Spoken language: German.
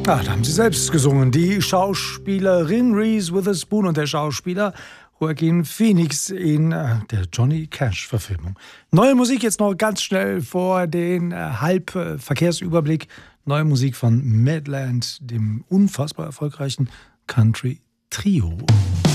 Da haben sie selbst gesungen. Die Schauspielerin Reese Witherspoon und der Schauspieler Joaquin Phoenix in der Johnny Cash-Verfilmung. Neue Musik jetzt noch ganz schnell vor den Halbverkehrsüberblick. Neue Musik von Madland, dem unfassbar erfolgreichen Country-Trio.